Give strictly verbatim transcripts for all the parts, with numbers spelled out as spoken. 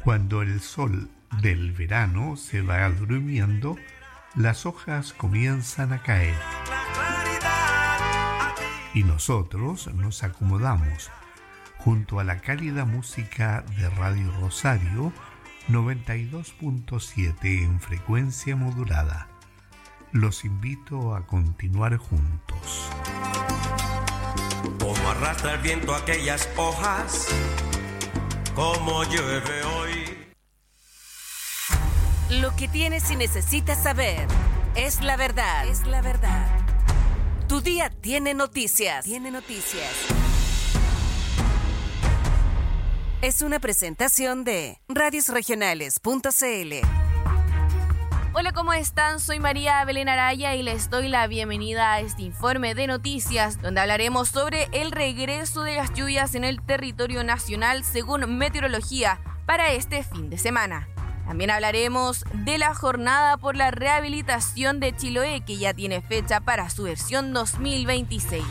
Cuando el sol del verano se va durmiendo, las hojas comienzan a caer. Y nosotros nos acomodamos junto a la cálida música de Radio Rosario noventa y dos punto siete en frecuencia modulada. Los invito a continuar juntos. Como arrastra el viento aquellas hojas, como llueve hoy. Lo que tienes y necesitas saber es la verdad. Es la verdad. Tu día tiene noticias. Tiene noticias. Es una presentación de radios regionales punto c l. Hola, ¿cómo están? Soy María Belén Araya y les doy la bienvenida a este informe de noticias, donde hablaremos sobre el regreso de las lluvias en el territorio nacional según meteorología para este fin de semana. También hablaremos de la jornada por la rehabilitación de Chiloé, que ya tiene fecha para su versión dos mil veintiséis.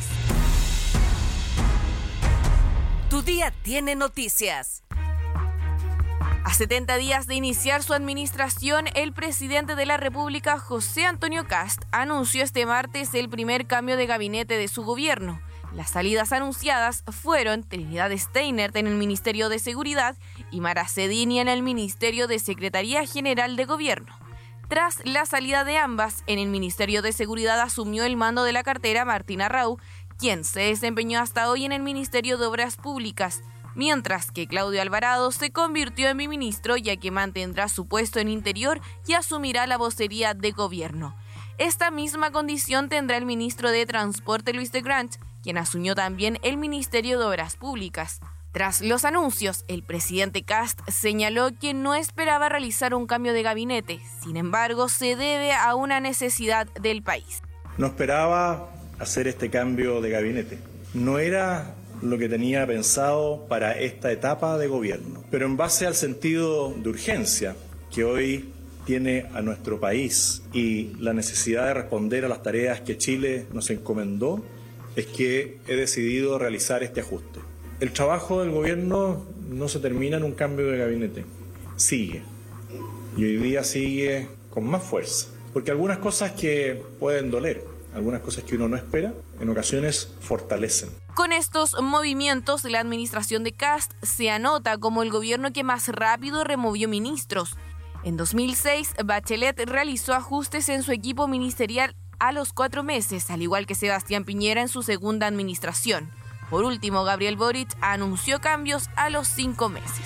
Tu día tiene noticias. A setenta días de iniciar su administración, el presidente de la República, José Antonio Kast, anunció este martes el primer cambio de gabinete de su gobierno. Las salidas anunciadas fueron Trinidad Steinert en el Ministerio de Seguridad y Mara Cedini en el Ministerio de Secretaría General de Gobierno. Tras la salida de ambas, en el Ministerio de Seguridad asumió el mando de la cartera Martín Arrau, quien se desempeñó hasta hoy en el Ministerio de Obras Públicas, mientras que Claudio Alvarado se convirtió en ministro, ya que mantendrá su puesto en Interior y asumirá la vocería de Gobierno. Esta misma condición tendrá el ministro de Transporte Luis de Grange, quien asumió también el Ministerio de Obras Públicas. Tras los anuncios, el presidente Kast señaló que no esperaba realizar un cambio de gabinete, sin embargo, se debe a una necesidad del país. No esperaba hacer este cambio de gabinete. No era lo que tenía pensado para esta etapa de gobierno, pero en base al sentido de urgencia que hoy tiene a nuestro país y la necesidad de responder a las tareas que Chile nos encomendó, es que he decidido realizar este ajuste. El trabajo del gobierno no se termina en un cambio de gabinete, sigue. Y hoy día sigue con más fuerza, porque algunas cosas que pueden doler, algunas cosas que uno no espera, en ocasiones fortalecen. Con estos movimientos, la administración de Kast se anota como el gobierno que más rápido removió ministros. En dos mil seis, Bachelet realizó ajustes en su equipo ministerial a los cuatro meses, al igual que Sebastián Piñera en su segunda administración. Por último, Gabriel Boric anunció cambios a los cinco meses.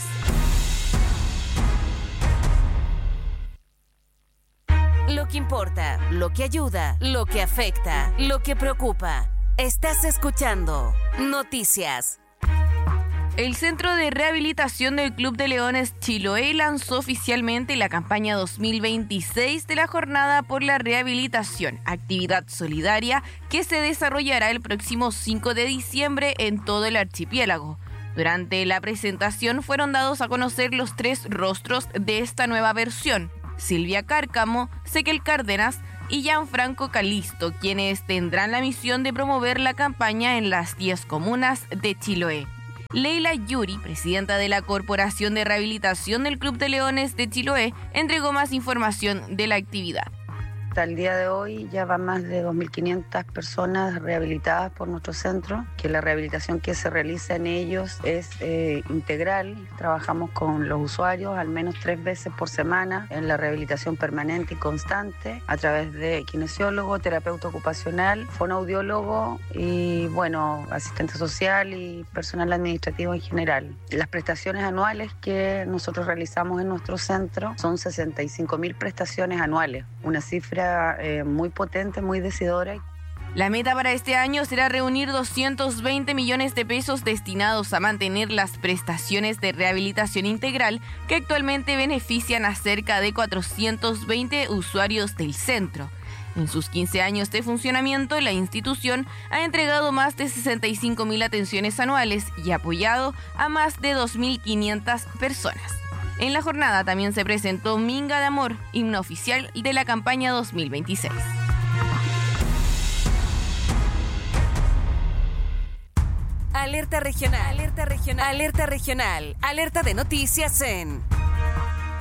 Lo que importa, lo que ayuda, lo que afecta, lo que preocupa. Estás escuchando Noticias. El Centro de Rehabilitación del Club de Leones Chiloé lanzó oficialmente la campaña dos mil veintiséis de la Jornada por la Rehabilitación, actividad solidaria que se desarrollará el próximo cinco de diciembre en todo el archipiélago. Durante la presentación fueron dados a conocer los tres rostros de esta nueva versión: Silvia Cárcamo, Sequel Cárdenas y Gianfranco Calisto, quienes tendrán la misión de promover la campaña en las diez comunas de Chiloé. Leila Yuri, presidenta de la Corporación de Rehabilitación del Club de Leones de Chiloé, entregó más información de la actividad. Hasta el día de hoy ya van más de dos mil quinientas personas rehabilitadas por nuestro centro, que la rehabilitación que se realiza en ellos es eh, integral. Trabajamos con los usuarios al menos tres veces por semana en la rehabilitación permanente y constante a través de kinesiólogo, terapeuta ocupacional, fonoaudiólogo y, bueno, asistente social y personal administrativo en general. Las prestaciones anuales que nosotros realizamos en nuestro centro son sesenta y cinco mil prestaciones anuales, una cifra Eh, muy potente, muy decidora. La meta para este año será reunir doscientos veinte millones de pesos destinados a mantener las prestaciones de rehabilitación integral que actualmente benefician a cerca de cuatrocientos veinte usuarios del centro. En sus quince años de funcionamiento, la institución ha entregado más de sesenta y cinco mil atenciones anuales y apoyado a más de dos mil quinientas personas. En la jornada también se presentó Minga de Amor, himno oficial de la campaña dos mil veintiséis. Alerta regional, alerta regional, alerta regional, alerta de noticias en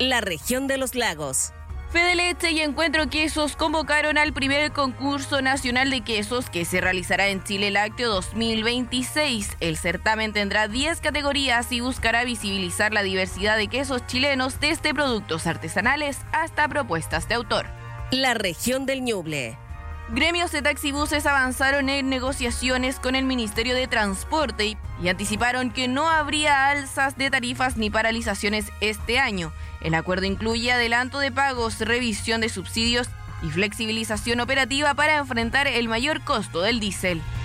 La región de los lagos. Fede Leche y Encuentro Quesos convocaron al primer concurso nacional de quesos que se realizará en Chile Lácteo dos mil veintiséis. El certamen tendrá diez categorías y buscará visibilizar la diversidad de quesos chilenos, desde productos artesanales hasta propuestas de autor. La región del Ñuble. Gremios de taxibuses avanzaron en negociaciones con el Ministerio de Transporte y, y anticiparon que no habría alzas de tarifas ni paralizaciones este año. El acuerdo incluye adelanto de pagos, revisión de subsidios y flexibilización operativa para enfrentar el mayor costo del diésel.